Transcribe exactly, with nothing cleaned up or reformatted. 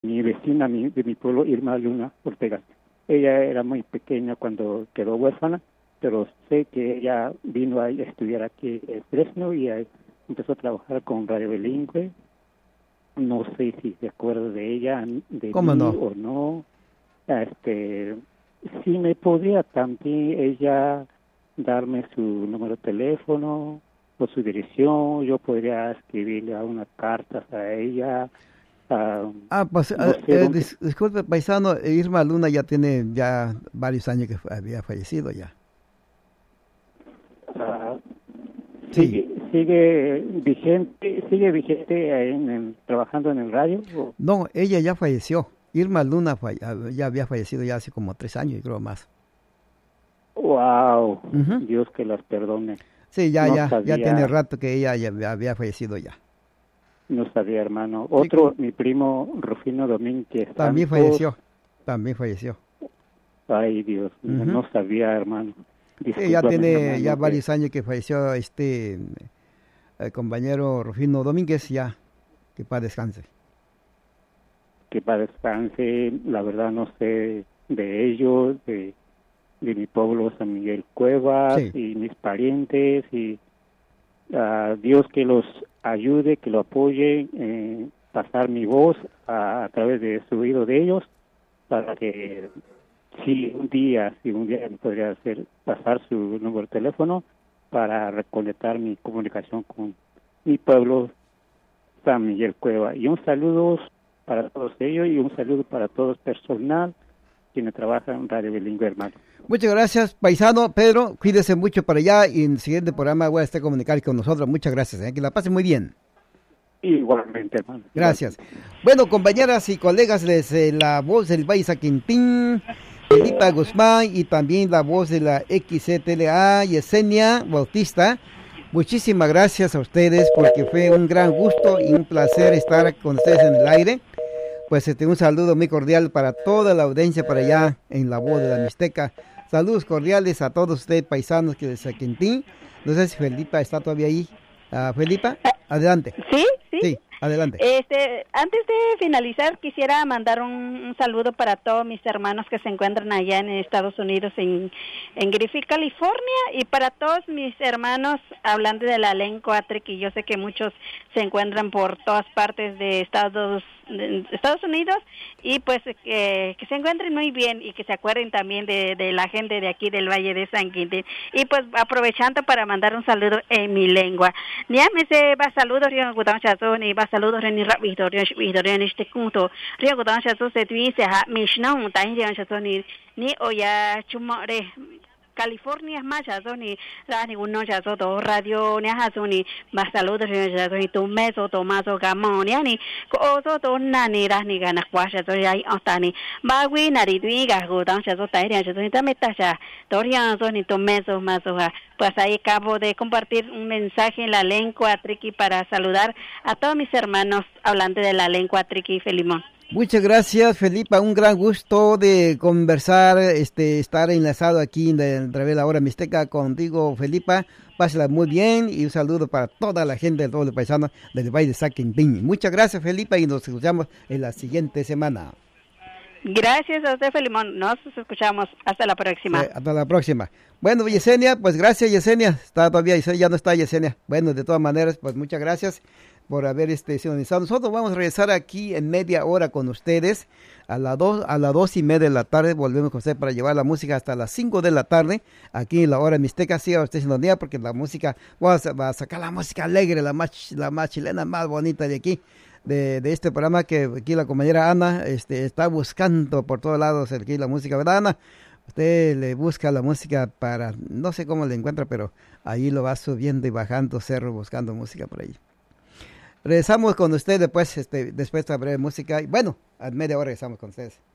mi vecina mi, de mi pueblo, Irma Luna Ortega. Ella era muy pequeña cuando quedó huérfana, pero sé que ella vino a estudiar aquí en Fresno y ahí empezó a trabajar con Radio Bilingüe. No sé si se acuerda de ella, de ¿Cómo mí no? o no. Este, si me podría también ella darme su número de teléfono o su dirección, yo podría escribirle a unas cartas a ella. Uh, ah, pues, no uh, sé eh, dónde... dis, disculpe, paisano, Irma Luna ya tiene ya varios años que fue, había fallecido ya. Uh, sí. sigue, sigue vigente, sigue vigente en, en, trabajando en el radio. ¿O? No, ella ya falleció. Irma Luna falle, ya había fallecido ya hace como tres años, creo más. Wow, uh-huh. Dios que las perdone. Sí, ya, no ya, sabía, ya tiene rato que ella ya había fallecido ya. No sabía, hermano. Otro, sí, mi primo Rufino Domínguez. También Santos, falleció, también falleció. Ay, Dios, uh-huh. no sabía, hermano. Sí, ya tiene hermano, ya que... varios años que falleció este el compañero Rufino Domínguez, ya, que para descanse. Que para descanse, la verdad no sé de ellos, de, de mi pueblo San Miguel Cuevas, sí, y mis parientes, y uh, Dios que los ayude, que lo apoye, eh, pasar mi voz a, a través de su oído de ellos, para que si un día, si un día me podría hacer pasar su número de teléfono para reconectar mi comunicación con mi pueblo San Miguel Cueva. Y un saludo para todos ellos y un saludo para todos personal quienes trabajan en Radio Bilingüe, hermano. Muchas gracias, paisano Pedro, cuídese mucho para allá y en el siguiente programa voy a estar comunicando con nosotros. Muchas gracias, ¿eh? Que la pase muy bien. Igualmente, hermano. Gracias. Igualmente. Bueno, compañeras y colegas, desde la voz del Valle Saquintín, Felipa Guzmán y también la voz de la X C T L A, Yesenia Bautista. Muchísimas gracias a ustedes porque fue un gran gusto y un placer estar con ustedes en el aire. Pues este, un saludo muy cordial para toda la audiencia para allá en la voz de la Mixteca. Saludos cordiales a todos ustedes paisanos que de Saquintín. No sé si Felipa está todavía ahí. Uh, Felipa, adelante. Sí, sí. Sí, adelante. Este, antes de finalizar, quisiera mandar un, un saludo para todos mis hermanos que se encuentran allá en Estados Unidos, en, en Griffith, California, y para todos mis hermanos hablando de la lengua triqui. Yo sé que muchos se encuentran por todas partes de Estados de Estados Unidos y pues eh, que se encuentren muy bien y que se acuerden también de, de la gente de aquí del Valle de San Quintín. Y pues aprovechando para mandar un saludo en mi lengua. Ni a me se va saludos río gután chazo ni va saludos en rap victoria victoria en este punto. Río gután chazo se tuviese a mishno tan río chazo ni ni oya chumare California más chazo ni rani uno chazo do radio ni chazo ni va saludos río chazo ni tu meso tomaso gamón ni oso do nani rani gana kwasha do ya otani ba wi nari dui ga gután chazo tai río chazo ni tameta cha do río chazo ni tu meso más oja. Pues ahí acabo de compartir un mensaje en la lengua triqui para saludar a todos mis hermanos hablando de la lengua triqui, Felimón. Muchas gracias, Felipa. Un gran gusto de conversar, este, estar enlazado aquí de, a través de la hora mixteca contigo, Felipa. Pásala muy bien y un saludo para toda la gente de todos los paisanos del Valle de Saquintín. Muchas gracias, Felipa, y nos escuchamos en la siguiente semana. Gracias a usted, Felimón. Nos escuchamos. Hasta la próxima. Eh, hasta la próxima. Bueno, Yesenia, pues gracias, Yesenia. Está todavía, ya no está Yesenia. Bueno, de todas maneras, pues muchas gracias por haber este, sintonizado. Nosotros vamos a regresar aquí en media hora con ustedes. A las dos, a las dos y media de la tarde volvemos con usted para llevar la música hasta las cinco de la tarde. Aquí en la hora mixteca, siga usted sintonía porque la música, vamos a, va a sacar la música alegre, la más, la más chilena, más bonita de aquí. De, de este programa que aquí la compañera Ana este, está buscando por todos lados aquí la música, ¿verdad, Ana? Usted le busca la música para, no sé cómo le encuentra, pero ahí lo va subiendo y bajando cerro buscando música por ahí. Regresamos con usted después, este, después de la breve música. Y bueno, a media hora regresamos con ustedes.